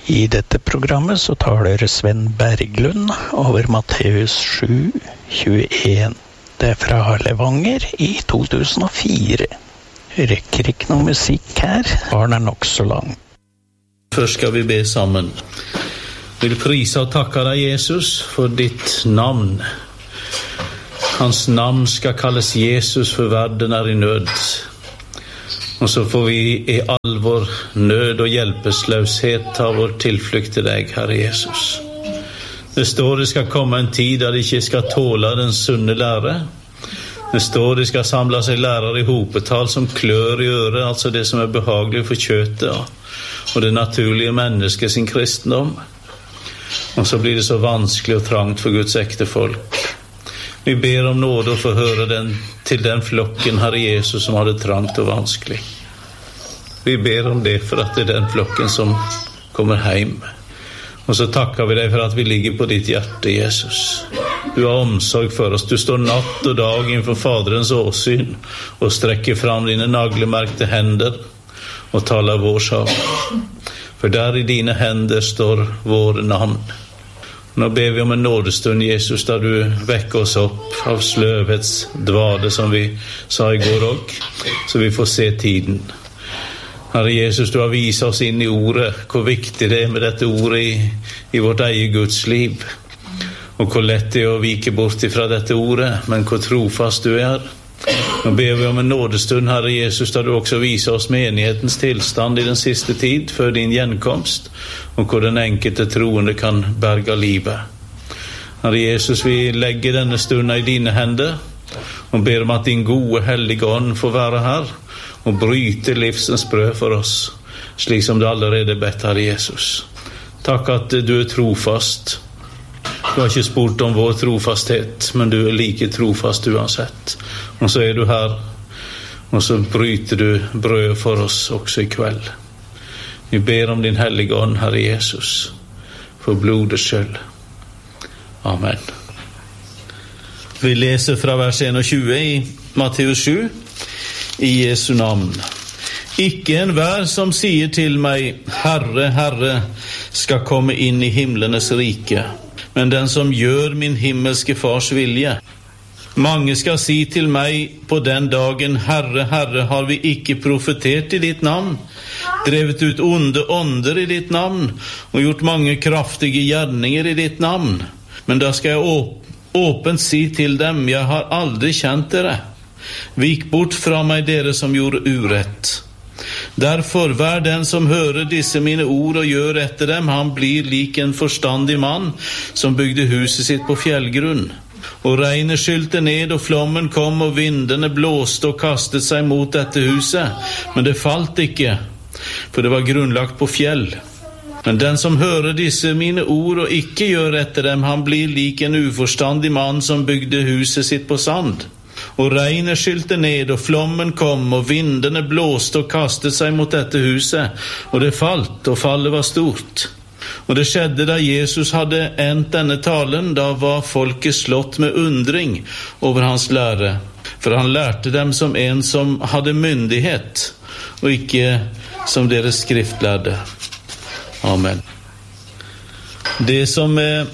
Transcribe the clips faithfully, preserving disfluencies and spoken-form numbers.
I dette programmet så taler Sven Berglund over Matteus sju tjueen. Det er fra Levanger i to tusen og fire. Rekker ikke noe musikk her, barn er nok så lang. Først skal vi be sammen. Vil prise og takke deg, Jesus, for ditt navn. Hans navn skal kalles Jesus, for verden er i nød. Og så får vi i all vår nød og hjelpeløshet ta vår tilflukt til deg, Herre Jesus. Det står det skal komme en tid da de ikke skal tåle den sunne lære. Det står det skal samle seg lærere i hopetall som klør i øret, altså det som er behagelig for kjøttet og det naturlige mennesket sin kristendom. Og så blir det så vanskelig og trangt for Guds ekte folk. Vi ber om nåde og få høre den, til den flokken, Herre Jesus, som har det trangt og vanskelig. Vi ber om det for at det er den flokken som kommer hjem. Og så takker vi deg for at vi ligger på ditt hjerte, Jesus. Du har omsorg for oss. Du står natt og dag innenfor Faderens åsyn og strekker fram dine naglemerkte hender og taler vår sak. For der i dine hender står våre navn. Nå ber vi om en nådestund, Jesus, da du vekker oss opp av sløvhets dvade, som vi sa i går også, så vi får se tiden. Herre Jesus, du har vist oss inn i ordet, hvor viktig det er med dette ordet i, i vårt eget Guds liv, og hvor lett det er å vike bort ifra dette ordet, men hvor trofast du er. Nå ber vi om en nådestund, Herre Jesus, da du også viser oss menighetens tilstand i den siste tid, før din gjenkomst, og hvor den enkelte troende kan berge livet. Herre Jesus, vi legger denne stunden i dine hender, og ber om at din gode, hellige ånd får være her, og bryte livsens brød for oss, slik som du allerede bedt, Herre Jesus. Takk at du er trofast. Du har ikke spurt om vår trofasthet, men du er like trofast uansett. Og så er du her, og så bryter du brød for oss også i kveld. Vi ber om din hellige ånd, Herre Jesus, for blodets skyld. Amen. Vi leser fra vers tjueen i Matteus sju, i Jesu navn. Ikke enhver som sier til meg, Herre, Herre, skal komme inn i himlenes rike, men den som gjør min himmelske fars vilje. Mange skal si til meg på den dagen, Herre, Herre, har vi ikke profetert i ditt navn, drevet ut onde ånder i ditt navn, og gjort mange kraftige gjerninger i ditt navn. Men da skal jeg åp- åpent si til dem, jeg har aldri kjent dere. Vik bort fra meg, dere som gjorde urett. Derfor, hver den som hører disse mine ord og gjør etter dem, han blir lik en forstandig mann som bygde huset sitt på fjellgrunn. Og regnet skylte ned, og flommen kom, og vindene blåste og kastet seg mot dette huset. Men det falt ikke, for det var grunnlagt på fjell. Men den som hører disse mine ord og ikke gjør etter dem, han blir lik en uforstandig mann som bygde huset sitt på sand. Og regnet skylte ned, og flommen kom, og vindene blåste og kastet seg mot dette huset, og det falt, og fallet var stort. Og det skjedde da Jesus hadde endt denne talen, da var folket slått med undring over hans lære, for han lærte dem som en som hadde myndighet, og ikke som deres skriftlærde. Amen. Det som er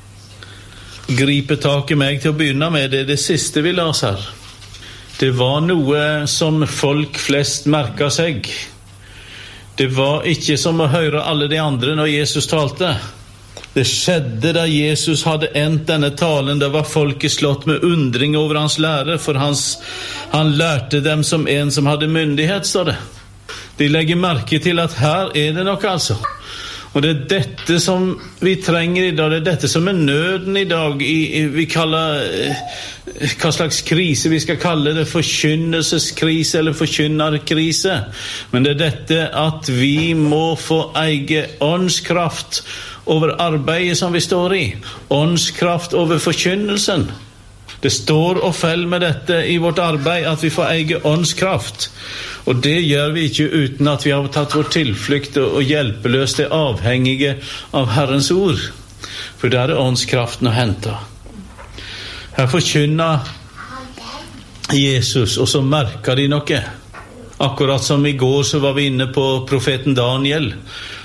griper tak i meg til å begynne med, det er det siste vi las her. Det var noe som folk flest merket seg. Det var ikke som å høre alle de andre når Jesus talte. Det skjedde da Jesus hadde endt denne talen, da var folket slått med undring over hans lære, for hans, han lærte dem som en som hadde myndighet, står det. De legger merke til at her er det nok altså. Og det er dette som vi trenger i dag, det er dette som er nøden i dag, i, i, vi kaller, eh, hva slags krise vi skal kalle det, forkynnelseskrise eller forkynnerkrise. Men det er dette at vi må få eie åndskraft over arbeidet som vi står i, åndskraft over forkynnelsen. Det står og fell med dette i vårt arbeid, at vi får eie åndskraft. Og det gjør vi ikke uten at vi har tatt vår tilflukt og hjelpeløst er avhengige av Herrens ord. For der er åndskraften å hente. Her forkynner Jesus, og så merker de noe. Akkurat som i går så var vi inne på profeten Daniel,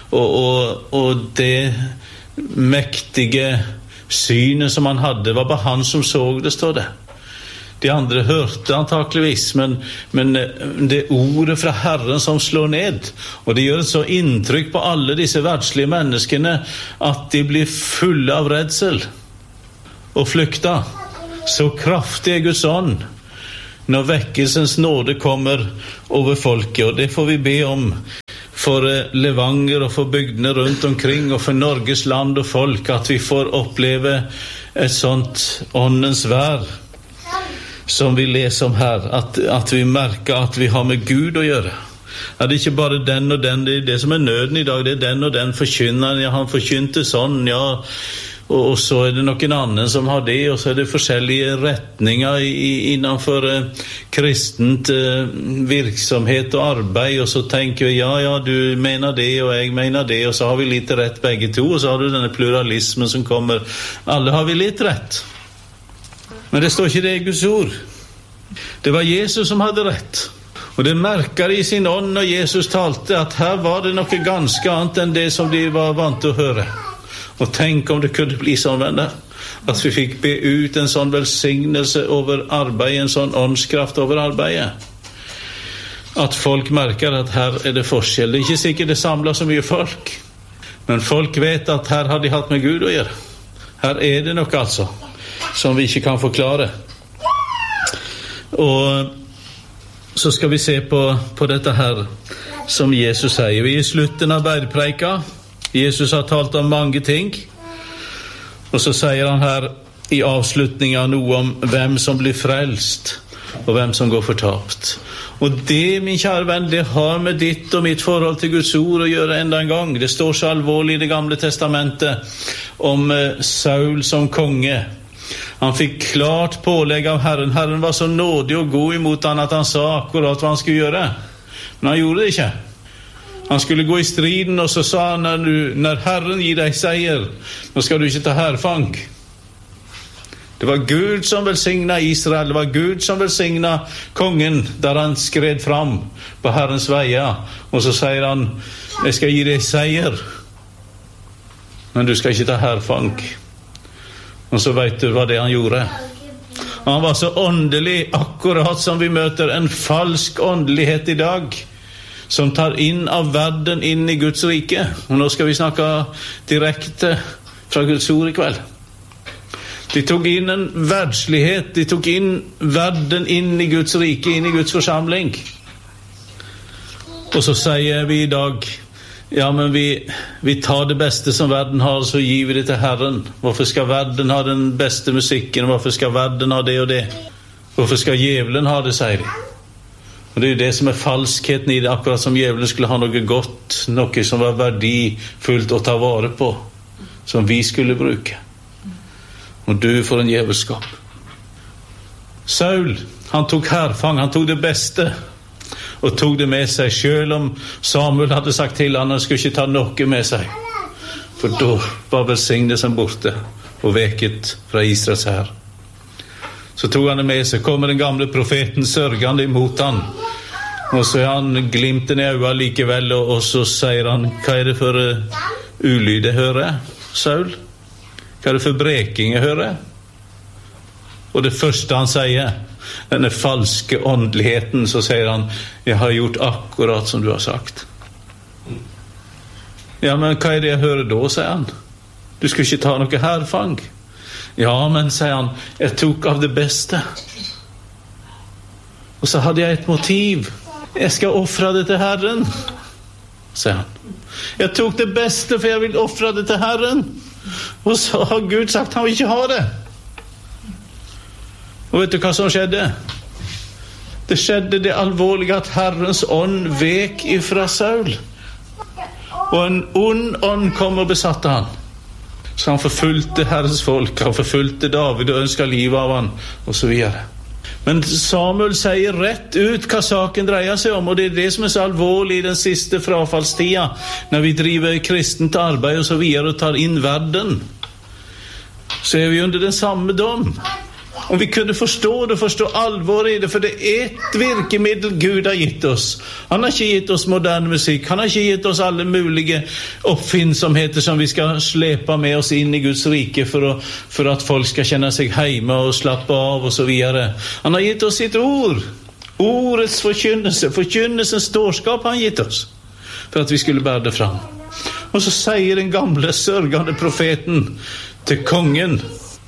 og, og, og det mektige synet som han hadde, var bare han som så det, står det. De andre hørte antakeligvis, men, men det er ordet fra Herren som slår ned, og det gjør et så inntrykk på alle disse verdslige menneskene at de blir fulle av redsel og flykta. Så kraftig er Guds ånd når vekkelsens nåde kommer over folket, og det får vi be om for Levanger og for bygdene rundt omkring og for Norges land og folk, at vi får oppleve et sånt åndens vær som vi leser om her, at, at vi merker at vi har med Gud å gjøre. Ja, det er ikke bare den og den, det er det som er nøden i dag, det er den og den forkynneren, ja, han forkynte sånn, ja, og så er det noen annen som har det, og så er det forskjellige retninger i, innenfor eh, kristent eh, virksomhet og arbeid, og så tenker vi, ja, ja, du mener det, og jeg mener det, og så har vi litt rett begge to, og så har du denne pluralismen som kommer. Alle har vi litt rett. Men det står ikke det i Guds ord. Det var Jesus som hadde rett. Og det merker i sin ånd når Jesus talte, at her var det noe ganske annet enn det som de var vant til å høre. Og tenk om det kunne bli sånn, venner, at vi fikk be ut en sånn velsignelse over arbeidet, en sånn åndskraft over arbeidet. At folk merker at her er det forskjell. Det er ikke sikkert det samler så mye folk, men folk vet at her har de hatt med Gud å gjøre. Her er det nok altså, som vi ikke kan forklare. Og så skal vi se på, på dette her, som Jesus sier. Vi er i slutten av bergpreika. Jesus har talt om mange ting, og så sier han her i avslutningen noe om hvem som blir frelst, og hvem som går fortapt. Og det, min kjære venn, det har med ditt og mitt forhold til Guds ord å gjøre enda en gang. Det står så alvorlig i det gamle testamentet om eh, Saul som konge. Han fikk klart pålegg av Herren. Herren var så nådig og god imot han at han sa akkurat hva han skulle gjøre. Men han gjorde det ikke. Han skulle gå i striden, og så sa han, når, du, når Herren gir deg seier, nå skal du ikke ta hærfang. Det var Gud som velsignet Israel, det var Gud som velsignet kongen, der han skred fram på Herrens veier. Og så sier han, jeg skal gi deg seier, men du skal ikke ta hærfang. Og så vet du hva det han gjorde. Han var så åndelig, akkurat som vi møter en falsk åndelighet i dag, som tar inn av verden inn i Guds rike. Og nå skal vi snakke direkte fra Guds ord i kveld. De tok inn en verdslighet, de tok inn verden inn i Guds rike, inn i Guds forsamling. Og så sier vi i dag, ja, men vi, vi tar det beste som verden har, så gir vi det til Herren. Hvorfor skal verden ha den beste musikken? Hvorfor skal verden ha det og det? Hvorfor skal djevelen ha det, sier de. Og det er jo det som er falskheten i det, akkurat som djevelen skulle ha noe godt, noe som var verdifullt å ta vare på, som vi skulle bruke. Og du får en djevelskap. Saul, han tok hærfang, han tok det beste, og tok det med seg, selv om Samuel hadde sagt til han, han skulle ikke ta noe med seg. For da var velsignelsen borte, og veket fra Israels hær. Så tog han det med seg, kommer den gamle profeten sørgende imot han, og så er han glimten i øynene likevel, og, og så sier han, hva er det for uh, ulyd jeg hører, Saul? Hva er det for breking jeg hører? Og det første han sier, denne falske åndeligheten, så sier han, jeg har gjort akkurat som du har sagt. Ja, men hva er det jeg hører da, sier han? Du skal ikke ta noe hærfang. Ja, men, sier han, jeg tok av det beste. Og så hadde jeg et motiv. Jeg skal offre det til Herren, sier han. Jeg tok det beste, for jeg vil offre det til Herren. Og så har Gud sagt han vil ikke ha det. Og vet du hva som skjedde? Det skjedde det alvorlige at Herrens ånd vek ifra Saul. Og en ond ånd kom og besatte han. Så han forfulgte Herrens folk, han forfulgte David og ønsket livet av han, og så videre. Men Samuel sier rett ut hva saken dreier seg om, og det er det som er så alvorlig i den siste frafallstida, når vi driver kristent arbeid og så videre og tar inn verden. Så er vi under den samme dom. Om vi kunde förstå det, förstå allvar i det, för det är ett virkemiddel Gud har gett oss. Han har inte gett oss modern musik, han har inte gett oss alla möjliga uppfinnsomheter som vi ska släpa med oss in i Guds rike för att, för att folk ska känna sig hemma och slappa av och så vidare. Han har gett oss sitt ord, ordets förkynnelse, förkynnelsens dårskap han gett oss för att vi skulle bära det fram. Och så säger den gamla sörgande profeten till kungen: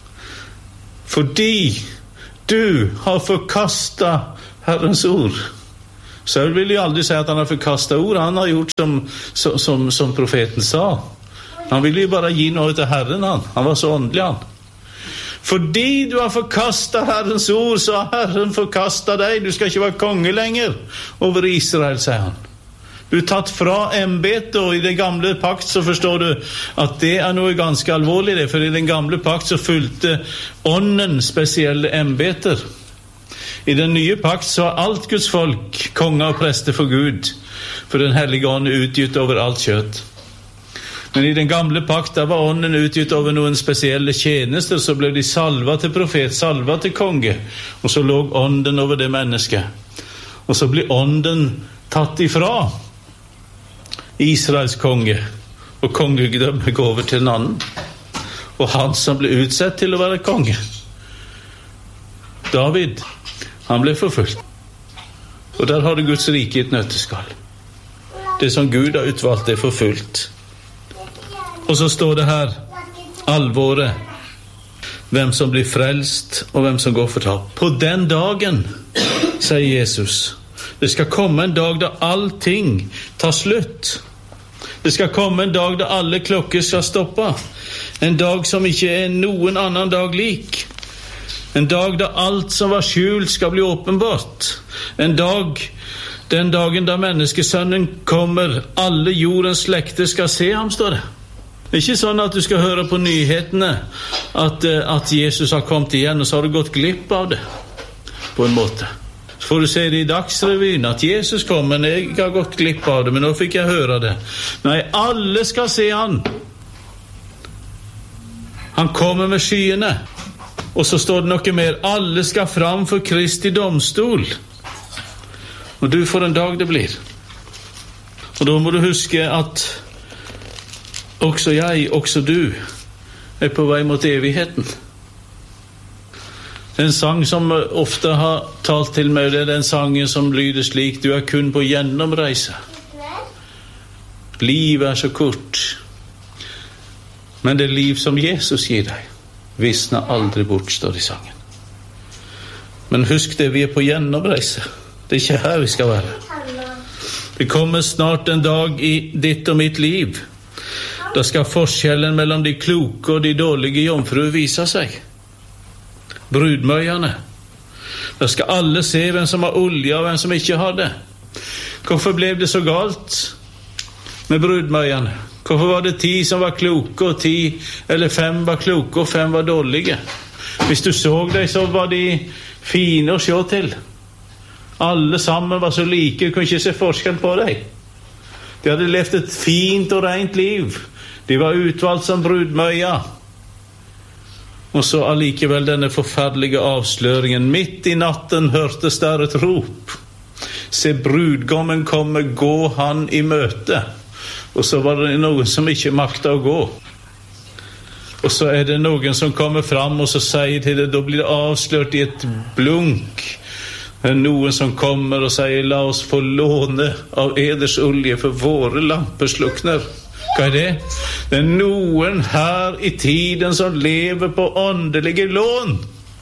fordi du har förkastat Herrens ord. Så jag vill ju aldrig säga att han har förkastat ord. Han har gjort som, som, som profeten sa. Han ville ju bara ge något till Herren. Han, han var så åndlig han. Fordi du har förkastat Herrens ord, så har Herren förkastat dig. Du ska inte vara konge längre över Israel, säger han. Du har tagit fra ämbete, och i den gamla pakt så förstår du att det är nog ganska allvarligt det, för i den gamla pakt så fyllde ånden speciella ämbeter. I den nya pakt så har allt Guds folk konga och präster för Gud, för den heliga ånden utgjut över allt kött. Men i den gamla pakt där var ånden utgjut över någon speciella tjänster, så blev de salva till profet, salva till konge, och så låg ånden över det människa. Och så blir ånden tatt ifrån Israels konge, och kongedömet går över till en annan. Och han som blev utsett till att vara konge, David, han blev förföljd. Och där har du Guds rike i ett nöteskal. Det som Gud har utvalt är förfullt. Och så står det här allvaret, vem som blir frälst och vem som går förtapt. På den dagen, säger Jesus, det ska komma en dag där allting tar slut. Det ska komma en dag där alla klockor ska stoppa. En dag som inte är någon annan dag lik. En dag där allt som var skjult ska bli uppenbart. En dag, den dagen där människosonen kommer, alla jordens släkter ska se ham, står det. Det är inte så att du ska höra på nyheterna att, att Jesus har kommit igen, och så har du gått glipp av det på en måte. Så får du se det i dagsrevyn att Jesus kommer, nej, jag har gått glipp av det, men då fick jag höra det. Nej, alla ska se han. Han kommer med skyarna. Och så står det något mer, alla ska fram för Kristi domstol. Och du får en dag det blir. Och då må du huska att också jag, också du är på väg mot evigheten. En sang som ofta har talt till mig, det är den sangen som lyder slik: du är kun på genomresa. Liv är så kort, men det liv som Jesus ger dig vissnar aldrig bort, står i sangen. Men husk det, vi är på genomresa. Det är inte här vi ska vara. Det kommer snart en dag i ditt och mitt liv. Då ska forskällen mellan de kloka och de dåliga jomfru visa sig. Brudmöjarna. Då ska alla se vem som har olja och vem som inte har det. Varför blev det så galt med brudmöjarna? Varför var det tio som var kloka och tio eller fem var kloka och fem var dåliga? Hvis du såg dig så var de fina att se till. Alla samman var så lika, du kunde inte se forskel på dig. De hade levt ett fint och rent liv. De var utvalt som brudmöja. Och så allikevel denne förfärliga avslöringen. Mitt i natten hörtes där ett rop. Se, brudgommen kommer, gå han i möte. Och så var det någon som inte maktade att gå. Och så är det någon som kommer fram och så säger till det, då blir det avslört i ett blunk. Det är någon som kommer och säger, la oss få låne av eders olje för våra lampor slucknar. Vad är det? Det är någon här i tiden som lever på åndeliga lån.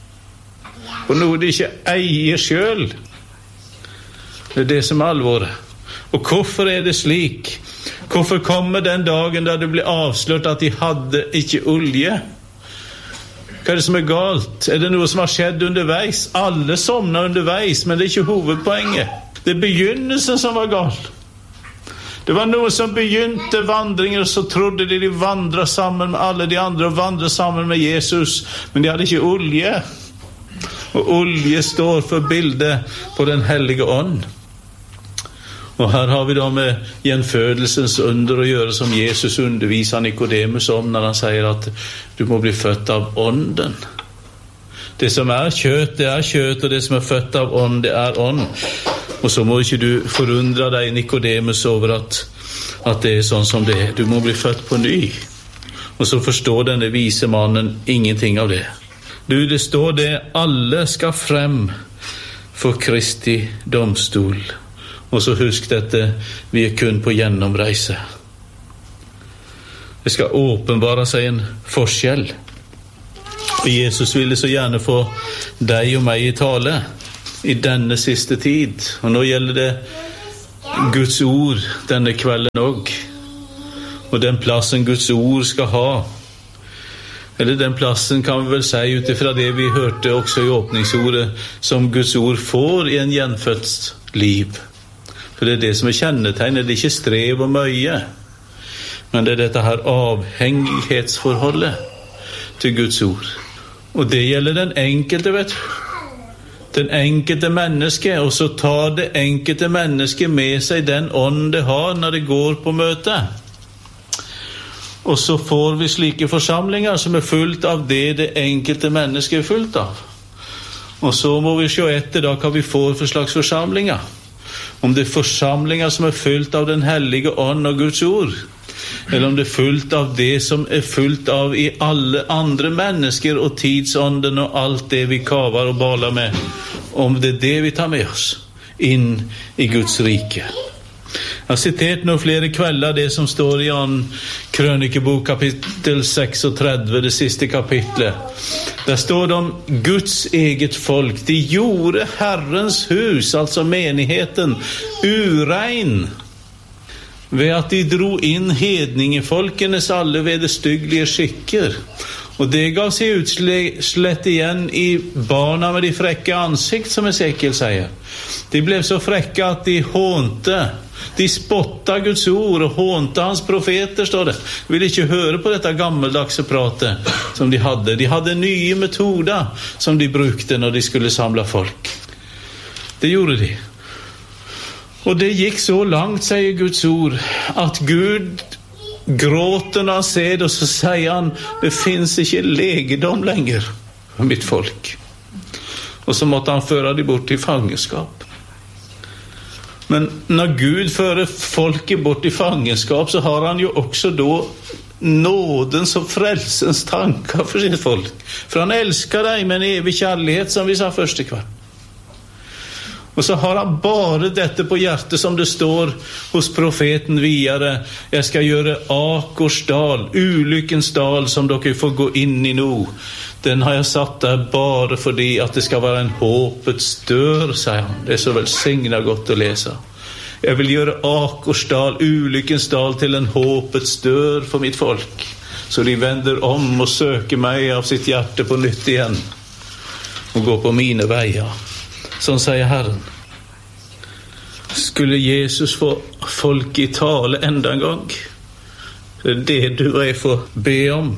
Och någon inte äger själv. Det är det som är allvar. Och varför är det slik? Varför kommer den dagen där det blir avslört att de hade inte olje? Vad är det som är galt? Är det något som har skett undervägs? Alla somnar undervägs, men det är inte huvudpoängen. Det är begynnelsen som var galt. Det var någon som begynte vandringen och så trodde de de vandra samman med alla de andra och vandra samman med Jesus. Men de hade inte olje. Och olje står för bilder på den heliga ånd. Och här har vi då med genfödelsens under att göra, som Jesus undervisar Nikodemus om när han säger att du må bli född av ånden. Det som er kjøtt, det er kjøtt, og det som er født av ånd, det er ånd. Og så må ikke du forundre deg, Nikodemus, over at, at det er sånn som det er. Du må bli født på ny. Og så forstår denne vise mannen ingenting av det. Du, det står det, alle skal frem for Kristi domstol. Og så husk dette, vi er kun på gjennomreise. Det skal åpenbare seg en forskjell. Og Jesus ville så gjerne få deg og meg i tale i denne siste tid. Og nå gjelder det Guds ord denne kvelden også. Og den plassen Guds ord skal ha. Eller den plassen kan vi vel si utifra det vi hørte også i åpningsordet, som Guds ord får i en gjenfødt liv. For det er det som er kjennetegnet. Det er ikke strev og møye, men det er dette her avhengighetsforholdet til Guds ord. Og det gjelder den enkelte, vet du. Den enkelte menneske, og så tar det enkelte menneske med seg den ånd det har når det går på møte. Og så får vi slike forsamlinger som er fullt av det det enkelte mennesket er fullt av. Og så må vi se etter da hva vi får for slags forsamlinger. Om det er forsamlinger som er fullt av den hellige ånd og Guds ord, eller om det er fullt av det som er fullt av i alle andre mennesker og tidsånden og alt det vi kaver og baler med, om det er det vi tar med oss inn i Guds rike. Jeg har sitert noen flere kvelder det som står i annen krønikebok kapittel treksentretti, det siste kapitlet. Der står det om Guds eget folk. De gjorde Herrens hus, altså menigheten, urein ved at de dro inn hedningefolkenes alle vederstyggelige skikker. Og det gav seg utslett igjen i barna med de frekke ansikt, som Esekiel sier. De ble så frekke at de hånte. De spotta Guds ord og hånte hans profeter, står det. De ville ikke høre på dette gammeldagse pratet som de hadde. De hadde nye metoder som de brukte når de skulle samle folk. Det gjorde de. Og det gikk så langt, sier Guds ord, at Gud gråter når han ser det, og så sier han, det finnes ikke legedom lenger for mitt folk. Og så måtte han føre de bort i fangenskap. Men når Gud fører folket bort i fangenskap, så har han jo også da nådens og frelsens tanker for sitt folk. For han elsker deg med en evig kjærlighet, som vi sa første kveld. Og så har han bare dette på hjertet, som det står hos profeten videre. Jeg skal gjøre Akors dal, ulykkens dal, som dere får gå inn i nå. Den har jeg satt der bare fordi at det skal være en håpets dør, sier han. Det er så velsignet godt å lese. Jeg vil gjøre Akors dal, ulykkens dal, til en håpets dør for mitt folk. Så de vender om og søker meg av sitt hjerte på nytt igjen. Og går på mine veier. Sånn sier Herren. Skulle Jesus få folk i tale enda en gang? Det er det du og jeg får be om.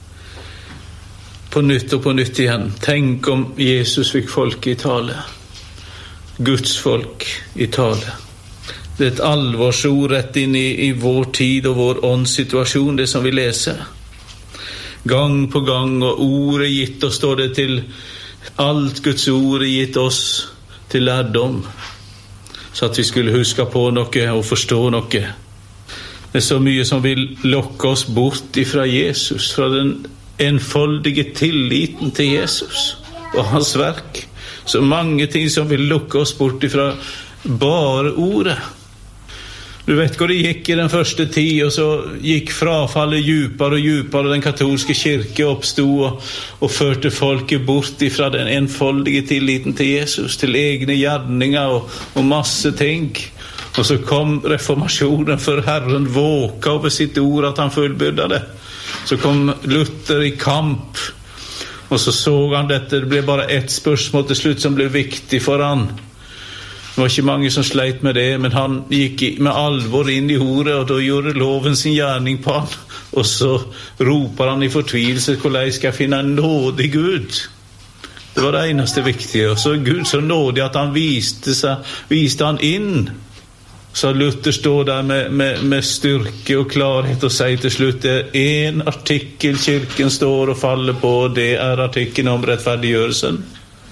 På nytt og på nytt igjen. Tenk om Jesus fikk folk i tale. Guds folk i tale. Det er et alvorsord rett inn i, i vår tid og vår åndssituasjon, det som vi leser. Gang på gang, og ordet gitt oss, står det til alt Guds ord er gitt oss til lærdom, så at vi skulle huske på noe og forstå noe. Det er så mye som vil lokke oss bort ifra Jesus, fra den enfoldige tilliten til Jesus og hans verk. Så mange ting som vil lokke oss bort ifra bare ordet. Du vet hvor det gikk i den første tid, og så gikk frafallet djupere og djupere. Den katolske kirke oppstod og, og førte folket bort ifra den enfoldige tilliten til Jesus, til egne gjerninger og, og masse ting. Og så kom reformasjonen, for Herren våka over sitt ord at han fullbyrda det. Så kom Luther i kamp, og så så han dette. Det ble bare ett spørsmål til slutt som ble viktig for han. Det var ikke mange som sleit med det, men han gikk med alvor inn i ordet, og da gjorde loven sin gjerning på han. Og så roper han i fortvilelse, hvordan skal jeg finne en nådig Gud? Det var det eneste viktige. Og så er Gud så nådig at han viste, seg, viste han inn Så Luther står där med, med, med styrke och klarhet och säger till slut, det är en artikel kyrkan står och faller på, det är artikeln om rättfärdiggörelsen.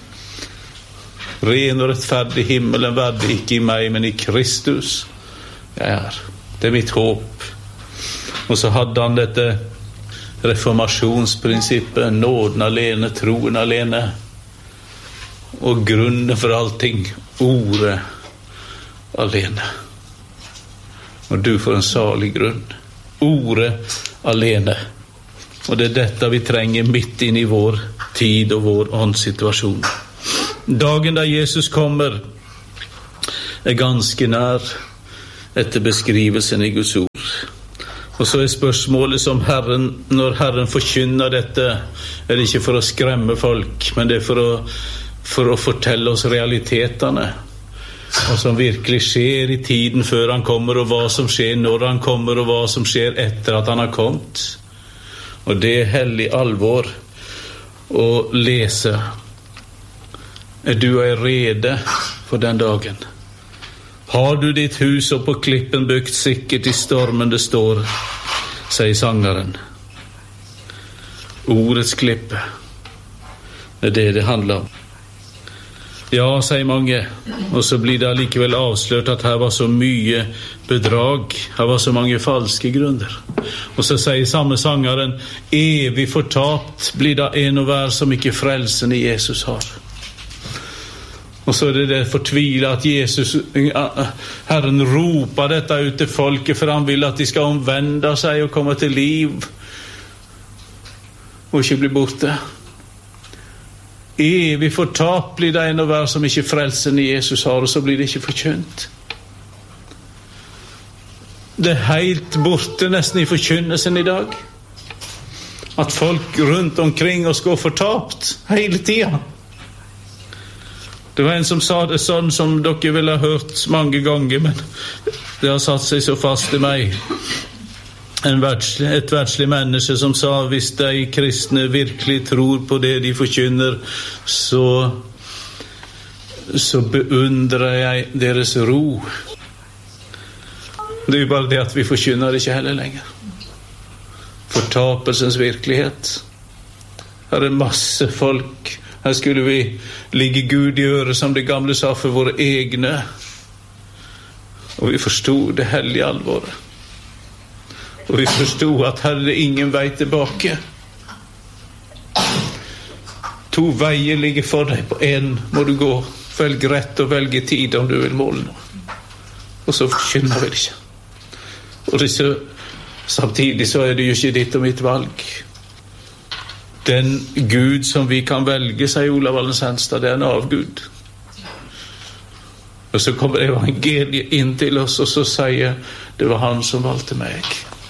Ren och rättfärdig himmelen värde icke i mig, men i Kristus jag är. Det är mitt hopp. Och så hade han detta reformationsprincipen, nåden alene, troen alene, och grunden för allting, ordet alene. Och du får en salig grund, ordet alene. Och det är detta vi tränger mitt in i vår tid och vår åndsituation. Dagen där Jesus kommer är ganska nær etter beskrivelsen i Guds ord. Og så er spørsmålet som Herren, når Herren forkynner dette, er det ikke for å skremme folk, men det er for å, for å fortelle oss realitetene, hva som virkelig skjer i tiden før han kommer, og hva som skjer når han kommer, og hva som skjer etter at han har kommet. Og det er hellig alvor å lese. Er du er rede for den dagen? Har du ditt hus opp på klippen byggt sikkert i stormen det står, sier sangeren. Ordets klippe, det er det det handler om. Ja, sier mange, og så blir det allikevel avslørt at her var så mye bedrag, her var så mange falske grunner. Og så sier samme sangeren, evig fortapt blir det en og hver som ikke frelsen i Jesus har. Og så er det det fortvila at Jesus, Herren ropar detta ut til folket, for han vil at de skal omvende seg og komme til liv og ikke bli borte. Evig fortapt blir det en og hver som ikke frelsen i Jesus har, og så blir det ikke forkynt. Det er helt borte nesten i forkynnelsen i dag, at folk rundt omkring oss går fortapt hele tiden. Det var en som sa det sånn som dere vil ha hørt mange ganger, men det har satt seg så fast i meg. En verdslig, et verdslig menneske som sa, hvis de kristne virkelig tror på det de forkynner, så, så beundrer jeg deres ro. Det er jo bare det at vi forkynner ikke heller lenger. Fortapelsens virkelighet. Her er masse folk. Her skulle vi ligge Gud i øret, som det gamle sa, for våre egne. Og vi forstod det hellige alvoret. Og vi forstod at her er det ingen vei tilbake. To veier ligger for deg, på en må du gå. Velg rett og velge tid om du vil måle noe. Og så forkynner vi det ikke. Og det så, samtidig så er det jo ikke ditt og mitt valg. Den Gud som vi kan velge, sier Olav Valens Henstad, det er en avgud. Og så kommer evangeliet inn til oss, og så sier det var han som valgte meg.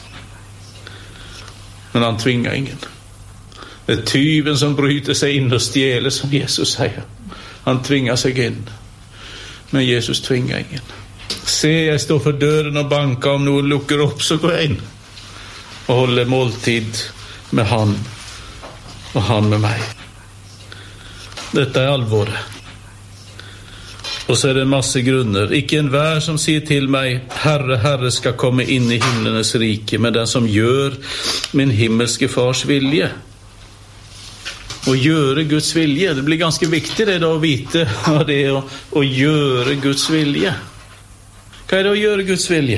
Men han tvinger ingen. Det er tyven som bryter seg inn og stjeler, som Jesus sier. Han tvinger seg inn. Men Jesus tvinger ingen. Se, jeg står for døren og banker, om noen lukker opp, så går jeg inn og holder måltid med han, og han med meg. Dette er alvoret. Og så er det en masse grunner. Ikke en hver som sier til meg, Herre, Herre, skal komme inn i himlenes rike, men den som gjør min himmelske fars vilje. Å gjøre Guds vilje, det blir ganske viktig det da å vite hva det er å, å gjøre Guds vilje. Hva er det å gjøre Guds vilje?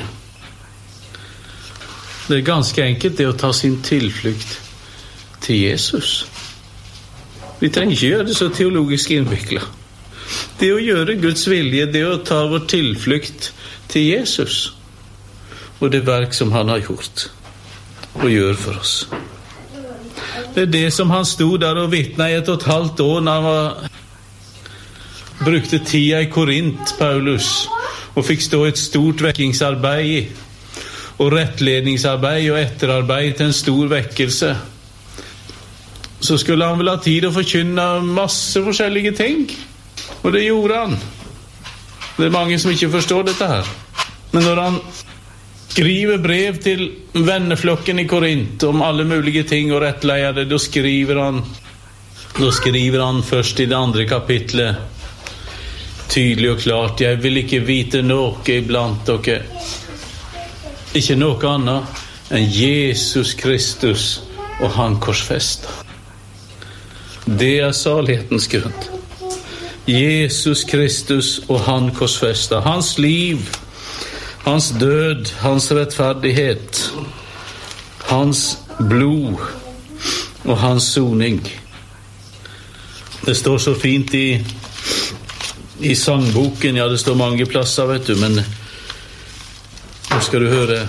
Det er ganske enkelt det å ta sin tilflukt til Jesus. Vi trenger ikke gjøre det så teologisk innviklet. Det å gjøre Guds vilje, det å ta vår tilflukt til Jesus og det verk som han har gjort og gjør for oss. Det er det som han stod der og vittnet i et og et halvt år når han var, brukte tida i Korint, Paulus, og fikk stå et stort vekkingsarbeid og rettledningsarbeid og etterarbeid til en stor vekkelse. Så skulle han vel ha tid å forkynne masse forskjellige ting. Og det gjorde han. Det er mange som ikke forstår dette her. Men når han skriver brev til venneflokken i Korint om alle mulige ting og rettleier det, da skriver han, da skriver han først i det andre kapitlet: tydelig og klart: jeg vil ikke vite noe iblant dere, ikke noe annet enn Jesus Kristus og han korsfesta. Det er salighetens grunn. Jesus Kristus og han korsfesta. Hans liv, hans død, hans rettferdighet, hans blod og hans soning. Det står så fint i, i sangboken, ja, det står mange plasser, vet du, men nå skal du høre.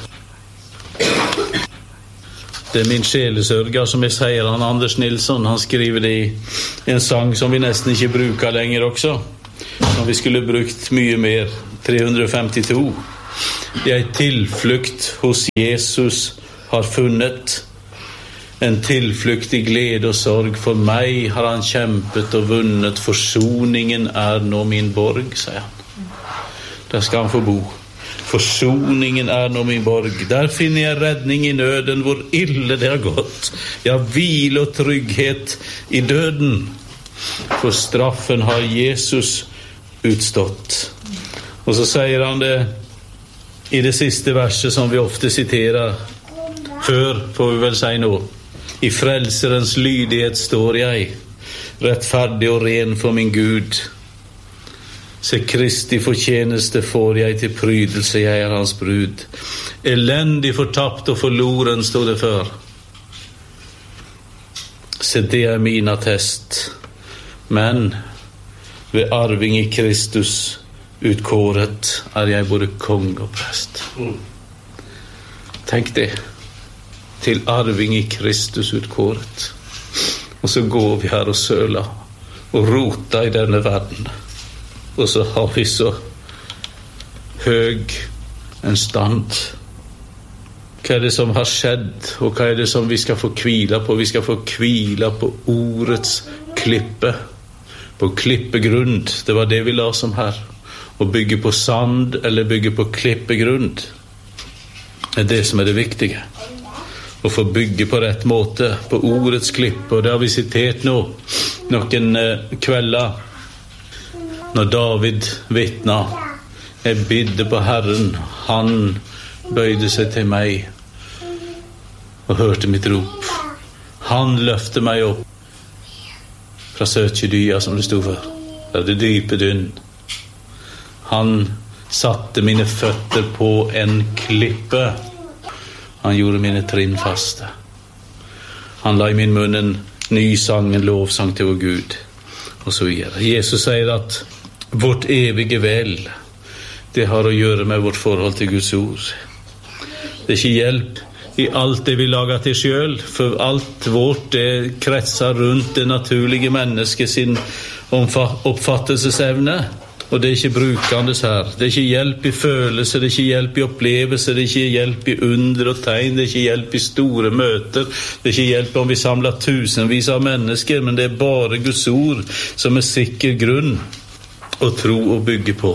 Det er min sjelesørger, som jeg sier, han Anders Nilsson, han skriver det i en sang som vi nesten ikke bruker lenger også, som vi skulle brukt mye mer, tre hundre femtito. Jeg tilflukt hos Jesus har funnet, en tilflukt i glede og sorg. For meg har han kjempet og vunnet, forsoningen er nå min borg, sier han. Der skal han få bo. Forsoningen er nå min borg. Der finner jeg redning i nøden, hvor ille det har gått. Ja, hvile og trygghet i døden. For straffen har Jesus utstått. Og så sier han det i det siste verset som vi ofte siterer. Før, får vi vel si nå. I frelserens lydighet står jeg, rettferdig og ren for min Gud. Se Kristi fortjeneste får jeg til prydelse, jeg er hans brud. Elendig fortapt og forloren, stod det før. Se, det er min attest. Men ved arving i Kristus utkåret er jeg både kong og prest. Tenk det. Til arving i Kristus utkåret. Og så går vi her og søler og roter i denne verden. Og så har vi så høg en stand. Hva er det som har skjedd, og hva er det som vi skal få hvila på? Vi skal få hvila på ordets klippe, på klippegrunn. Det var det vi la som her. Å bygge på sand eller bygge på klippegrunn er det som er det viktige. Å få bygge på rett måte, på ordets klippe. Og det har vi sitert nå noen eh, kvelder. Når David vittna, jeg bidde på Herren, han bøyde seg til meg og hørte mitt rop. Han løfte meg opp fra søtjedya, som det stod for, fra det dype dynn. Han satte mine føtter på en klippe. Han gjorde mine trinn faste. Han la i min munn en ny sang, en lovsang til vår Gud, og så videre. Jesus sier at vårt evige vel, det har å gjøre med vårt forhold til Guds ord. Det er ikke hjelp i alt det vi lager til selv, for alt vårt det kretser rundt det naturlige mennesket sin oppfattelsesevne, og det er ikke brukandes her. Det er ikke hjelp i følelse, det er ikke hjelp i opplevelse, det er ikke hjelp i under og tegn, det er ikke hjelp i store møter, det er ikke hjelp om vi samler tusenvis av mennesker, men det er bare Guds ord som er sikker grunn å tro og bygge på.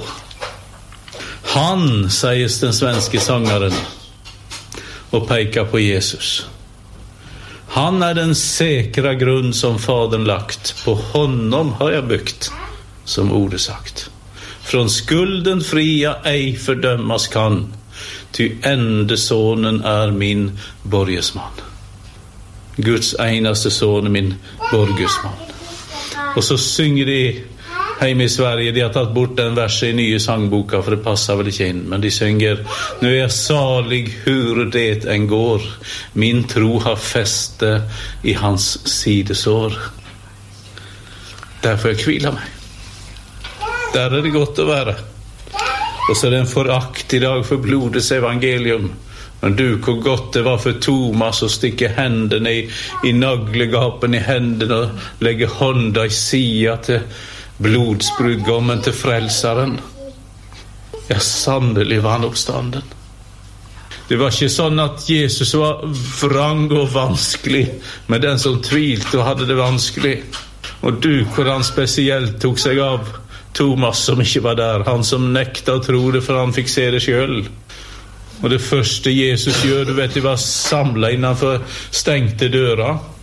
Han, sier den svenske sangeren, og peker på Jesus. Han er den sikre grunn som Faderen lagt, på honom har jeg byggt, som ordet sagt. Från skulden fria ej fördömas kan, ty endesonen är min borgesman. Guds enaste son är min borgesman. Och så synger de hjemme i Sverige, de har tatt bort den verset i nye sangboka, for det passer vel ikke inn, men de synger: nu är jag salig hur det en går, min tro har fäste i hans sidesår. Derfor jeg hviler meg. Der er det godt å være. Og så er det en forakt i dag for blodets evangelium. Men du, hvor godt det var for Thomas å stikke hendene i, i naglegapen i hendene og legge hånda i sida til blodsbrudgommen, til frelseren. Ja, sannelig var han oppstanden. Det var ikke sånn at Jesus var vrang og vanskelig med den som tvilte og hadde det vanskelig. Og du, hvor han spesielt tok seg av Thomas som ikke var der, han som nekta å tro det for han fikk se det selv. Og det første Jesus gjør, du vet, de var samlet innenfor stengte døra,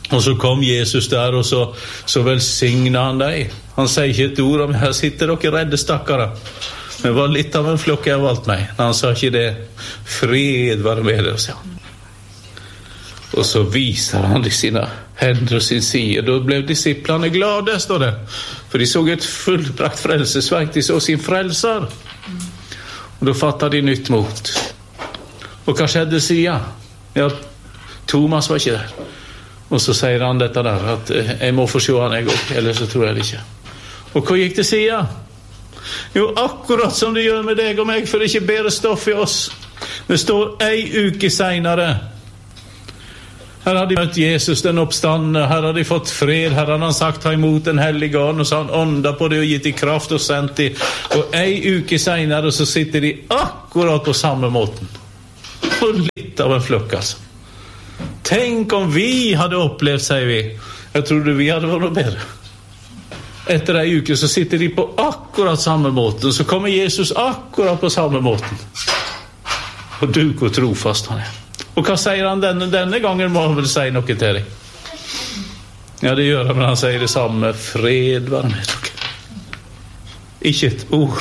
Och så kom Jesus där och så, så välsignade han dig. Han säger inte ett ord om här sitter och är rädda stackare. Men var lite av en flock jag valt mig. Han sa inte det. Fred var med dig, sa han. Och så visar han i sina händer och sin sida. Då blev disciplarna glada, står det. För de såg ett fullbrakt frälsesverk. De såg sin frälsar. Och då fattade de nytt mot. Och vad skedde sia? Ja, Thomas var inte där. Och så säger han detta där. Att jag må få se han en gång. Eller så tror jag det inte. Och vad gick det sia? Jo, akkurat som det gör med dig och mig. För det inte ber stoff i oss. Det står ej uke senare. Här hade de mött Jesus den uppståndne. Här hade de fått fred. Här hade han sagt ta emot den helige ande. Och så han onda på det och gett i kraft och sänt det. Och ej uke senare så sitter de akkurat på samma måten. Och lite av en flock alltså. Tänk om vi hade upplevt, säger vi. Jag trodde vi hade varit bättre. Efter det här uke så sitter de på akkurat samma måten. Så kommer Jesus akkurat på samma måten. Och du går trofast han är. Och vad säger han denna, denna gången må han väl säga något till dig? Ja, det gör han, men han säger detsamma. Fred var med dig. Inte ett ord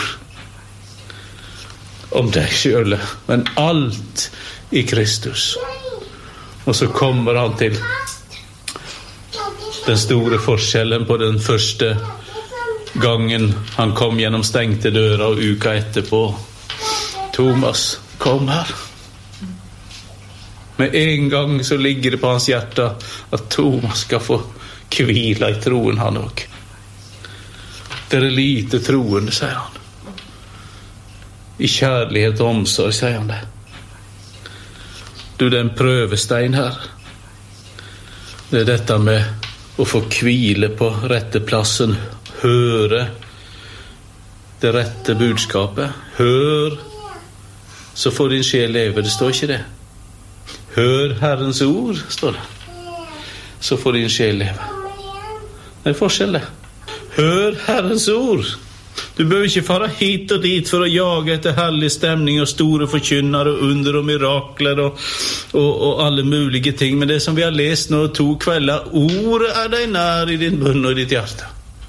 om dig själv, men allt i Kristus. Och så kommer han till den stora forskellen på den första gången han kom genom stängte dörrar och uka etterpå. Thomas, kom här. Med en gång så ligger det på hans hjärta att Thomas ska få kvila i troen han och. Det är lite troende, säger han. I kärlighet och omsorg, säger han det. Du, det är en prövestein här. Det är detta med att få kvile på rätte platsen. Höre det rätte budskapet. Hör så får din själ leva. Det står inte det. Hör Herrens ord, står det. Så får din själ leva. Det är forskjell det. Hör Herrens ord. Du behöver inte fara hit och dit för att jaga efter härlig stämning och stora förkynnare och under och mirakler och, och, och alla möjliga ting. Men det som vi har läst nu tog kvällar, ord är dig när i din mun och i ditt hjärta.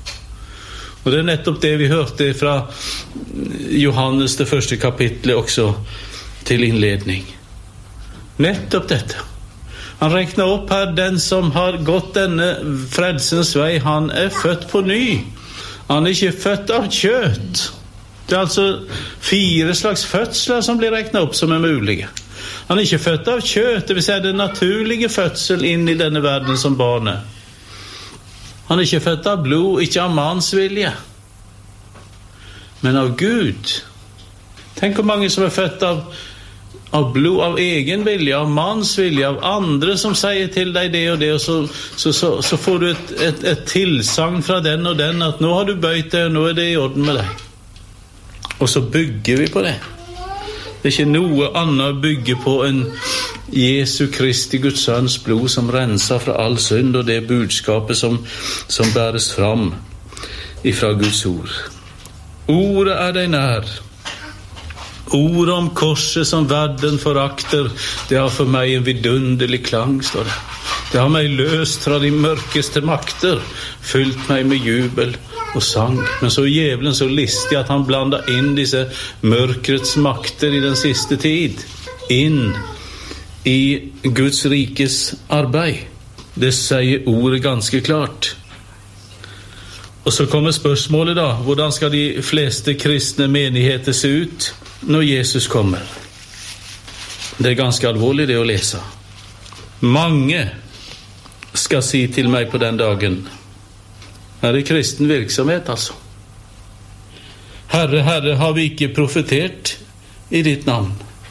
Och det är nettopp det vi hörde från Johannes det första kapitlet också till inledning. Nettopp detta. Han räknar upp här den som har gått denna frälsens väg, han är född på ny. Han är inte född av kött. Det är alltså fyra slags födslar som blir räknat upp som är möjliga. Han är inte född av kött, det vill säga den naturliga födsel in i denna världen som barn är. Han är inte född av blod, inte av mans vilja. Men av Gud. Tänk hur många som är född av av blod, av egen vilja, av mans vilja, av andra som säger till dig det och det, och så, så, så, så får du ett, ett, ett tillsagn från den och den att nu har du böjt dig och nu är det i orden med dig. Och så bygger vi på det. Det är inte något annat bygger på en Jesu Kristi Guds söns blod som rensar för all synd, och det budskapet som, som bärs fram ifrån Guds ord. Ord är dig när. Ord om korset som världen förakter, det har för mig en vidunderlig klang, står det. Det har mig löst från de mörkaste makter, fyllt mig med jubel och sang. Men så är djävulen så listig att han blandar in dessa mörkrets makter i den sista tid in i Guds rikes arbete. Det säger ordet ganska klart. Och så kommer spörsmålet då. Hvordan ska de flesta kristna menigheter se ut när Jesus kommer? Det är ganska allvarligt det att läsa. Många ska se till mig på den dagen. Här är kristen verksamhet alltså. Herre, Herre, har vi icke profeterat i ditt namn?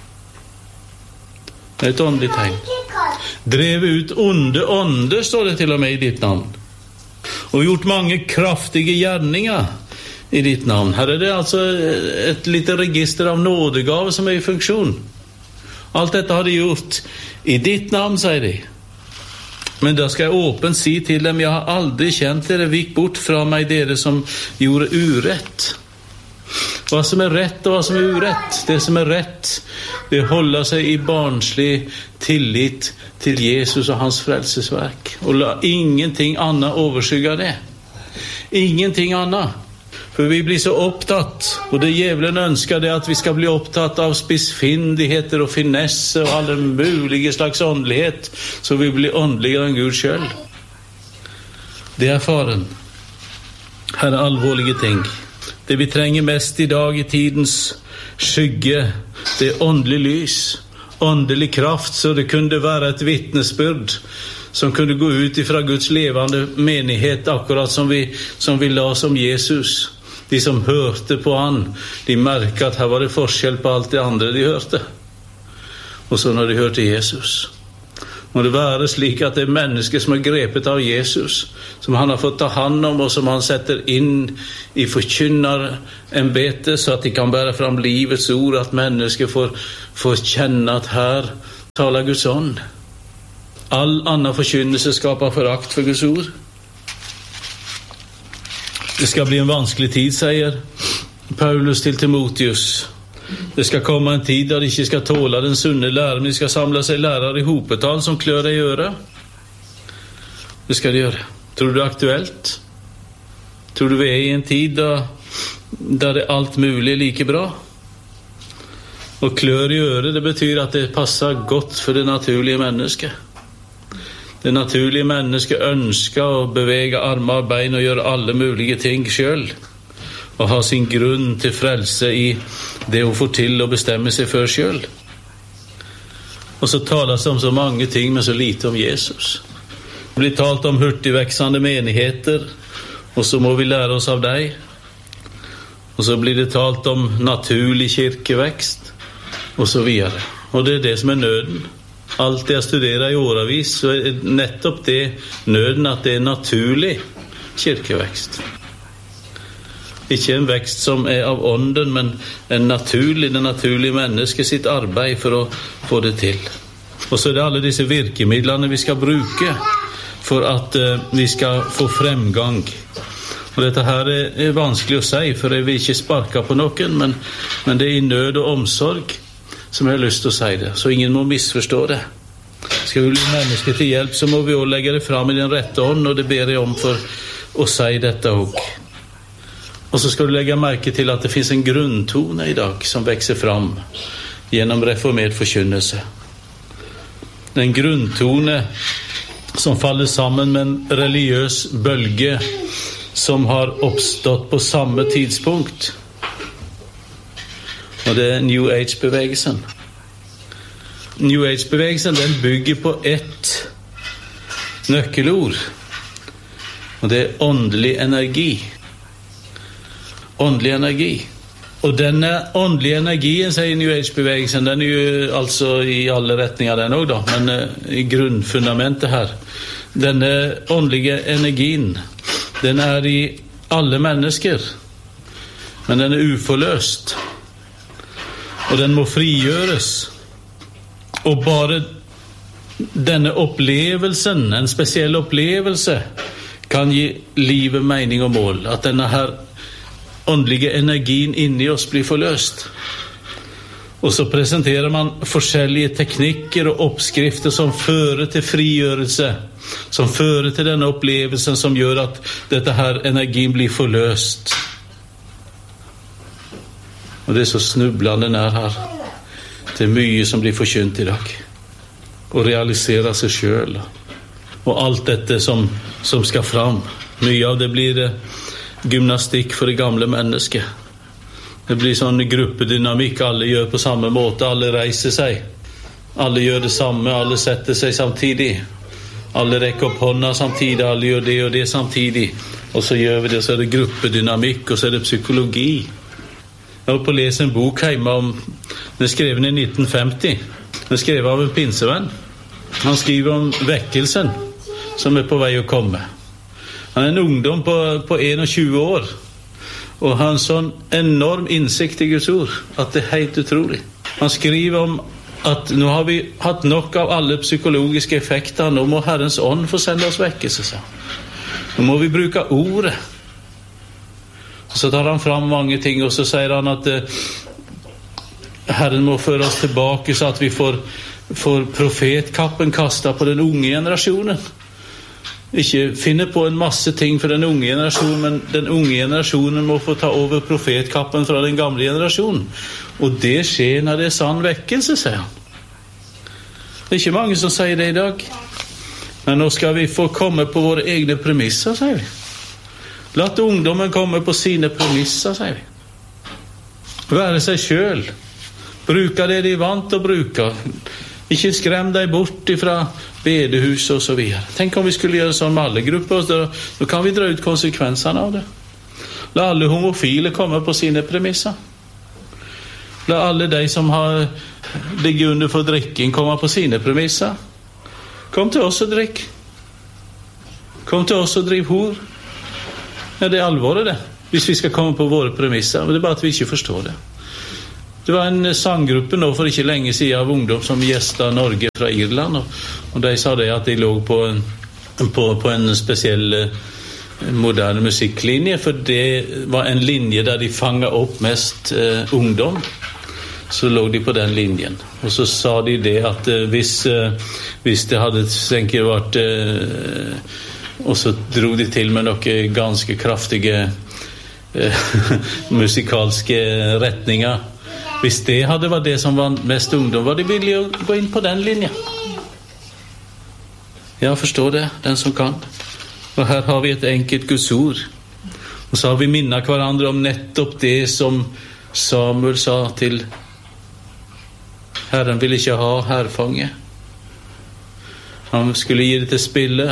Det är ett åndligt tegn. Drev ut onde ånder, står det till och med i ditt namn. Och gjort många kraftiga gärningar i ditt namn. Här är det alltså ett litet register av nådegav som är i funktion. Allt detta har de gjort i ditt namn, säger de. Men då ska jag åpen si till dem, jag har aldrig känt er, vik bort från mig, dere som gjorde urätt. Hva som er rett og hva som er urett. Det som er rett, det holder seg i barnslig tillit til Jesus og hans frelsesverk. Og la ingenting annet overskygge det. Ingenting annet. For vi blir så opptatt, og det djevelen ønsker det at vi skal bli opptatt av spissfindigheter og finesse og alle mulige slags åndelighet, så vi blir åndeligere enn Gud selv. Det er faren. Her er alvorlige ting. Det vi trenger mest i dag i tidens skygge, det er åndelig lys, åndelig kraft, så det kunne være et vittnesbyrd som kunne gå ut ifra Guds levende menighet, akkurat som vi, som vi la som Jesus. De som hørte på han, de merket at her var det forskjell på alt det andre de hørte. Og så når de hørte Jesus, må det være slik at det er mennesker som er grepet av Jesus, som han har fått ta hand om, og som han setter inn i forkynnerembetet, så at de kan bære fram livets ord, at mennesker får, får kjenne at her taler Guds ånd. All annen forkynnelse skaper forakt for Guds ord. Det skal bli en vanskelig tid, sier Paulus til Timotheus. Det skal komme en tid da de ikke skal tåle den sunne læren, men de skal samle seg lærere i hopetall som klør deg i øret. Det skal de gjøre. Tror du det er aktuelt? Tror du vi er i en tid da, da det er alt mulig like bra? Og klør i øret, det betyr at det passer godt for det naturlige mennesket. Det naturlige mennesket ønsker å bevege armer og bein og gjøre alle mulige ting selv, og ha sin grunn til frelse i det hun får til å bestemme seg for selv. Og så taler det om så mange ting, men så lite om Jesus. Det blir talt om hurtigveksende menigheter, og så må vi lære oss av deg. Og så blir det talt om naturlig kirkevekst, og så videre. Og det er det som er nøden. Alt jeg studerer i åravis, så er nettopp det nøden at det er naturlig kirkevekst. Ikke en vekst som er av ånden, men en naturlig, det naturlige mennesket sitt arbeid for å få det til. Og så er det alle disse virkemidlene vi skal bruke for at uh, vi skal få fremgang. Og dette her er, er vanskelig å si, for jeg vil ikke sparke på noen, men, men det er i nød og omsorg som jeg har lyst til å si det, så ingen må misforstå det. Skal vi bli mennesker til hjelp, så må vi også legge det fram i den rette ånd, og det ber jeg om for å si dette også. Og så skal du legge merke til at det finnes en grunntone i dag som vekser fram gjennom reformert forkynnelse. En grunntone som faller sammen med en religiøs bølge som har oppstått på samme tidspunkt. Og det er New Age-bevegelsen. New Age-bevegelsen, den bygger på ett nøkkelord. Og det er åndelig energi. Åndelig energi. Og denne åndelige energien, sier New Age-bevegelsen, den er jo altså i alle retninger den også da, men uh, i grunnfundamentet her. Denne åndelige energien, den er i alle mennesker, men den er uforløst. Og den må frigjøres. Og bare denne opplevelsen, en spesiell opplevelse, kan gi livet mening og mål. At denne her åndelige energien inni oss blir forløst. Og så presenterer man forskjellige teknikker og oppskrifter som fører til frigjørelse, som fører til denne opplevelsen som gjør at dette her energien blir forløst. Og det er så snublende nær her. Det er mye som blir forkynt i dag. Å realisere seg selv. Og alt dette som, som skal fram. Mye av det blir det gymnastikk for det gamle mennesket. Det blir sånn gruppedynamikk. Alle gjør på samme måte. Alle reiser seg. Alle gjør det samme. Alle setter seg samtidig. Alle rekker opp hånda samtidig. Alle gjør det og det samtidig. Og så gjør vi det. Så er det gruppedynamikk. Og så er det psykologi. Jeg har på å lese en bok hjemme om, den er skrevet i nitten femti. Den er skrevet av en pinsevenn. Han skriver om vekkelsen som er på vei å komme. Han er en ungdom på, på tjueen år, og har en sånn enorm innsikt i Guds ord, at det er helt utrolig. Han skriver om at nå har vi hatt nok av alle psykologiske effekter, nå må Herrens ånd få sende oss vekkelse. Nå må vi bruke ordet. Så tar han fram mange ting, og så sier han at eh, Herren må føre oss tilbake så at vi får, får profetkappen kastet på den unge generasjonen. Ikke finne på en masse ting for den unge generasjonen, men den unge generasjonen må få ta over profetkappen fra den gamle generasjonen. Og det skjer når det er sann vekkelse, sier han. Det er ikke mange som sier det i dag. Men nå skal vi få komme på våre egne premisser, sier vi. La ungdommen komme på sine premisser, sier vi. Være seg selv. Bruke det de er vant til å bruke. Ikke skrem deg bort fra bedehus og så videre. Tenk om vi skulle gjøre sånn med alle grupper, da, da kan vi dra ut konsekvensene av det. La alle homofile komme på sine premisser. La alle de som har ligget under for drikking komme på sine premisser. Kom til oss og drikk. Kom til oss og driv hor. Ja, det er alvoret det, hvis vi skal komme på våre premisser. Men det er bare at vi ikke forstår det. Det var en sanggruppe nå for ikke lenge siden av ungdom som gjestet Norge fra Irland, og, og de sa det at de lå på en, på, på en spesiell moderne musikklinje, for det var en linje der de fanget opp mest eh, ungdom. Så lå de på den linjen. Og så sa de det at eh, hvis, eh, hvis det hadde tenkt vært eh, og så dro de til med noen ganske kraftige eh, musikalske retninger. Hvis det hadde vært det som var mest ungdom, var de villige å gå inn på den linjen. Ja, forstår det, den som kan. Og her har vi et enkelt Guds ord. Og så har vi minnet hverandre om nettopp det som Samuel sa til Herren vil ikke ha hærfange. Han skulle gi det til spille.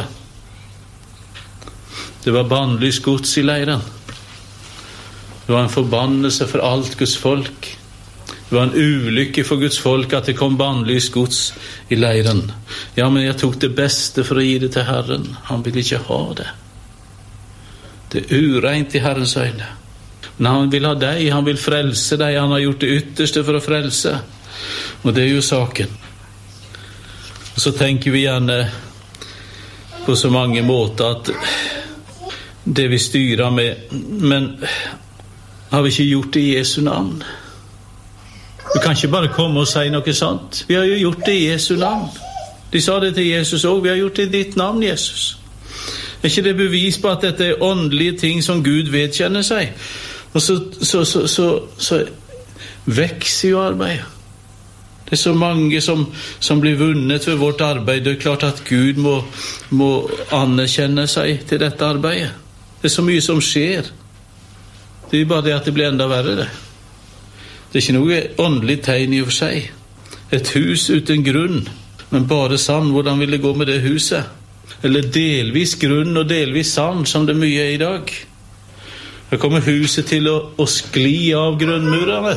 Det var bannlyst gods i leiren. Det var en forbannelse for alt Guds folk. Det var en ulykke for Guds folk at det kom bannlyst gods i leiren. Ja, men jeg tok det beste for å gi det til Herren. Han vil ikke ha det. Det er ureint i Herrens øyne. Men han vil ha deg, han vil frelse deg. Han har gjort det ytterste for å frelse. Og det er jo saken. Og så tenker vi gjerne på så mange måter at det vi styrer med, men har vi ikke gjort det i Jesu navn? Du kan ikke bare komme og si noe sant. Vi har jo gjort det i Jesu navn. De sa det til Jesus også. Vi har gjort det i ditt navn, Jesus. Er ikke det bevis på at dette er åndelige ting som Gud vedkjenner seg? Og så, så, så, så, så vekser jo arbeidet. Det er så mange som, som blir vunnet ved vårt arbeid. Det er klart at Gud må, må anerkjenne seg til dette arbeidet. Det er så mye som skjer. Det er bare det at det blir enda verre det. Det er ikke noe åndelig tegn i og for seg. Et hus uten grunn, men bare sand. Hvordan vil det gå med det huset? Eller delvis grunn og delvis sand, som det mye er i dag. Da kommer huset til å, å skli av grunnmurene.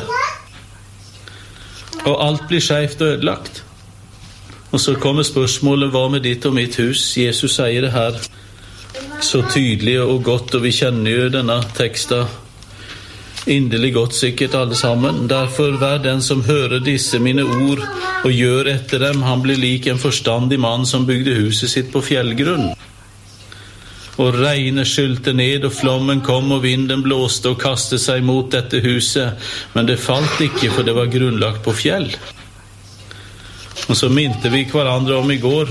Og alt blir skjevt og ødelagt. Og så kommer spørsmålet, hva med ditt og mitt hus? Jesus sier det her så tydelig og godt, og vi kjenner jo denne teksten inderlig godt sikkert alle sammen. Derfor vær den som hører disse mine ord og gjør etter dem, han blir lik en forstandig mann som bygde huset sitt på fjellgrunn. Og regnet skylte ned, og flommen kom, og vinden blåste og kastet seg mot dette huset, men det falt ikke, for det var grunnlagt på fjell. Og så minte vi hverandre om i går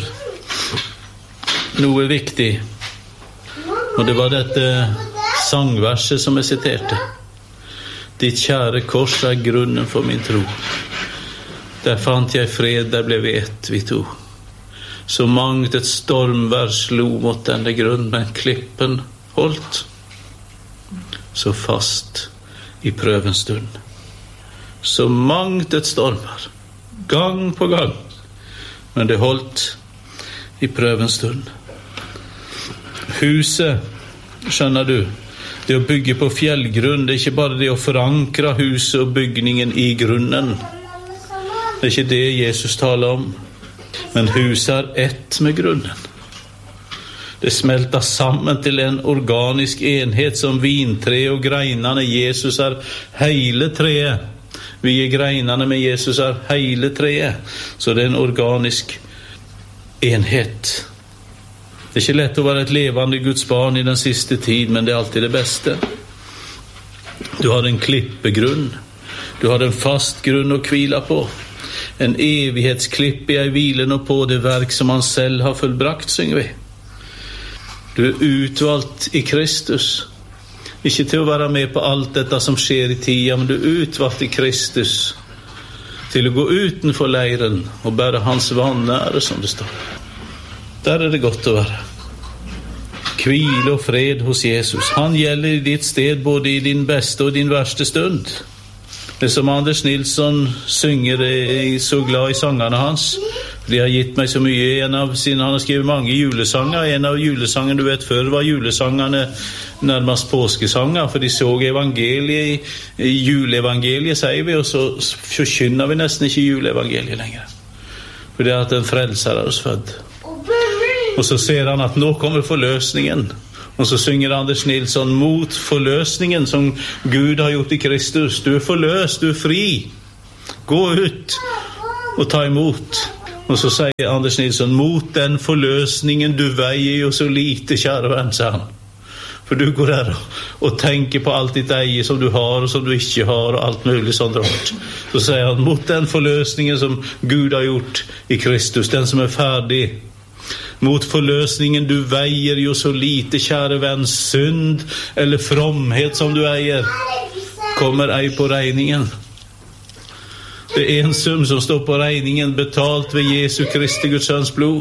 noe viktig, og det var dette sangverset som jeg siterte. Ditt kjære kors er grunnen for min tro. Der fant jeg fred, der ble vi ett, vi to. Så mangt et stormvær slo mot denne grunn, men klippen holdt så fast i prøvens stund. Så mangt et stormvær, gang på gang, men det holdt i prøvens stund. Huset, skjønner du, det å bygge på fjellgrunn, det er ikke bare det å forankre huset og bygningen i grunnen. Det er ikke det Jesus taler om. Men huset er ett med grunnen. Det smelter sammen til en organisk enhet som vintre og greinene. Jesus er hele treet. Vi er greinene, men Jesus er hele treet. Så det er en organisk enhet. Det er ikke lett å være et levende Guds barn i den siste tid, men det er alltid det beste. Du har en klippegrunn. Du har en fast grunn å hvile på. En evighetsklippe jeg hviler nå på det verk som han selv har fullbrakt, synger vi. Du er utvalgt i Kristus. Ikke til å være med på alt dette som skjer i tida, men du er utvalgt i Kristus til å gå utenfor leiren og bære hans vannære, som det står. Der er det godt å være. Hvile og fred hos Jesus. Han gjelder i ditt sted både i din beste og din verste stund. Det som Anders Nilsson synger, er så glad i sangene hans. De har gitt meg så mye. En av sine, han har skrevet mange julesanger. En av julesangene du vet før var julesangene nærmest påskesanger, for de så evangeliet, juleevangeliet, sier vi, og så forkynner vi nesten ikke juleevangeliet lenger. For det er at en frelser er oss født. Og så ser han at nå kommer forløsningen. Og så synger Anders Nilsson mot forløsningen som Gud har gjort i Kristus. Du er forløst, du er fri. Gå ut og ta imot. Og så sier Anders Nilsson, mot den forløsningen du veier jo så lite, kjære venn, sa han. For du går der og tenker på alt ditt eie som du har og som du ikke har og alt mulig sånt rart. Så sier han, mot den forløsningen som Gud har gjort i Kristus, den som er ferdig. Mot forløsningen du veier jo så lite, kjære venn, synd eller fromhet som du eier, kommer ei på regningen. Det er en sum som står på regningen, betalt ved Jesu Kristi Guds sønns blod.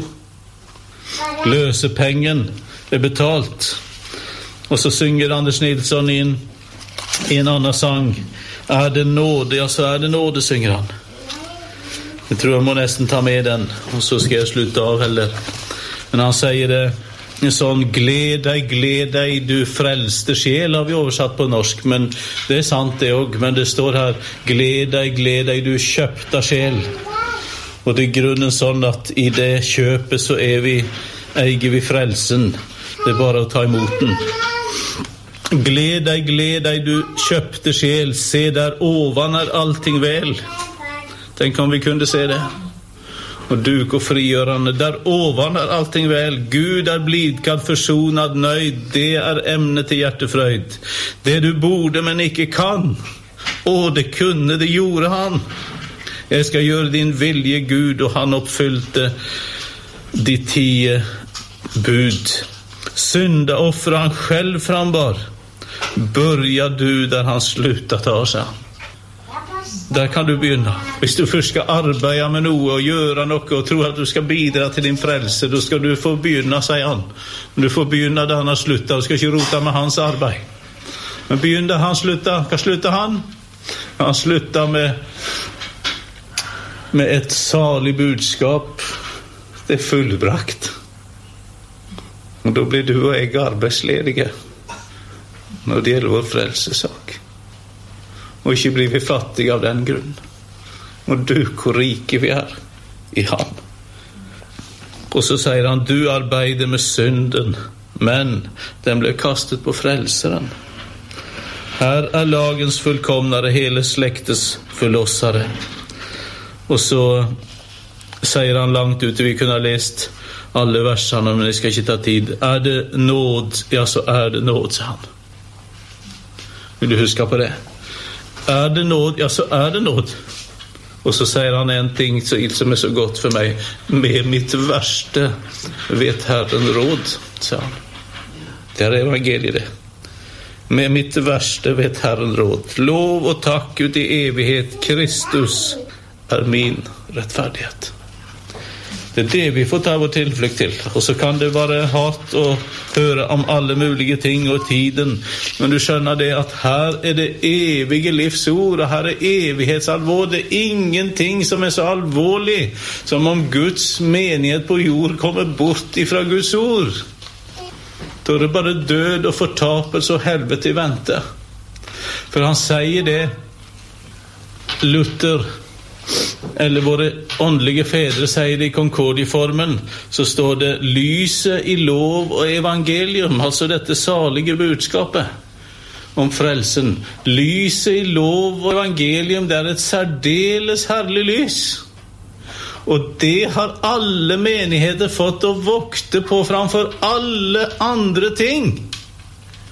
Løsepengen er betalt. Og så synger Anders Nilsson inn i en annen sang. Er det nåde? Ja, så er det nåde, synger han. Jeg tror jeg må nesten ta med den, og så skal jeg slutte av heller. Men han sier det en sånn, gled deg, gled deg, du frelste sjel, har vi oversatt på norsk, men det er sant det også, men det står her, gled deg, gled deg, du kjøpte sjel. Og det er grunnen sånn at i det kjøpet så er vi, eier vi frelsen, det er bare å ta imot den. Gled deg, gled deg, du kjøpte sjel, se der ovan er allting vel. Tenk om vi kunne se det. Og duk og frigjørende, der ovan er allting vel. Gud er blidkad, forsonad, nøyd. Det er emnet til hjertefrøyd. Det du borde, men ikke kan. Å, det kunne, det gjorde han. Jeg skal gjøre din vilje, Gud, og han oppfylte de tie bud. Synda offre han selv frambar. Börja du der han sluttet av seg. Der kan du begynne. Hvis du først skal arbeide med noe og gjøre noe og tror at du skal bidra til din frelse, da skal du få begynne, sier han. Men du får begynne der han har sluttet. Du skal ikke rota med hans arbeid. Men begynn der han sluttet. Hva sluttet han? Han sluttet med, med et salig budskap. Det er fullbrakt. Og da blir du og jeg arbeidsledige når det gjelder vår frelsesak. Og ikke blir vi fattige av den grunn. Og du, hvor rike vi er i ham. Og så sier han, du arbeider med synden, men den ble kastet på frelseren. Her er lagens fullkomnare, hele slektes forlossere. Og så sier han langt ute, vi kunne ha lest alle versene, men jeg skal ikke ta tid. Er det nåd? Ja, så er det nåd, sa han. Vil du huske på det? Er det nåd? Ja, så er det nåd. Og så sier han en ting som er så godt for meg. Med mitt verste vet Herren råd, sa han. Det er evangeliet det. Med mitt verste vet Herren råd. Lov og takk ut i evighet. Kristus er min rettferdighet. Det er det vi får ta vår tilflukt til. Og så kan det være hardt å høre om alle mulige ting og tiden. Men du skjønner det at her er det evige livsord, og her er evighetsalvor. Det er ingenting som er så alvorlig som om Guds menighet på jord kommer bort ifra Guds ord. Da er det bare død og fortapelse og helvete i vente. For han sier det, Luther, eller våre åndelige fedre sier det i Concordieformen, så står det lyset i lov og evangelium, altså dette salige budskapet om frelsen. Lyset i lov og evangelium, det er et særdeles herlig lys. Og det har alle menigheter fått å vokte på framfor alle andre ting.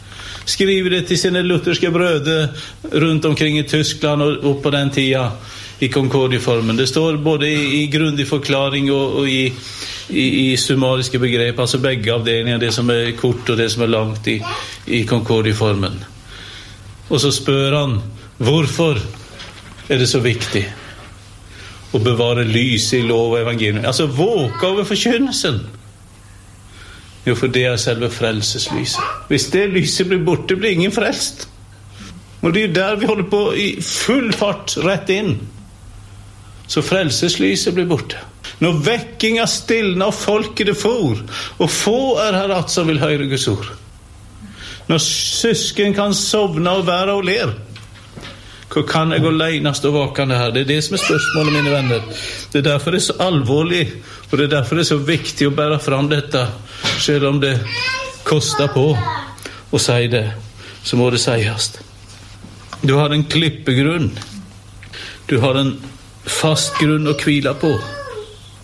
skriver det till sina lutherska bröder runt omkring i Tyskland och, och på den tiden i Concordieformen. Det står både i, i grundig förklaring och, och i, i, i summariska begrepp, alltså bägge avdelningar, det som är kort och det som är långt i, i Concordieformen. Och så spör han, varför är det så viktigt att bevara lys i lov och evangelium? Alltså våka över förkynnelsen. Jo, för det är själva frälseslyset. Hvis det lyset blir bort, det blir ingen frälst. Och det är där vi håller på i full fart rätt in. Så frälseslyset blir borta. När väckingar stillna och folket är for, och få är här att som vill höra Guds ord. När sysken kan sovna och vara och ler, hur kan jag gå lejnast och vakande här? Det är det som är spörsmålet, mina vänner. Det är därför det är så allvarligt, och det är därför det är så viktigt att bära fram detta. Själv om det kostar på och säg det, så må det sägas. Du har en klippegrund. Du har en fast grund att kvila på.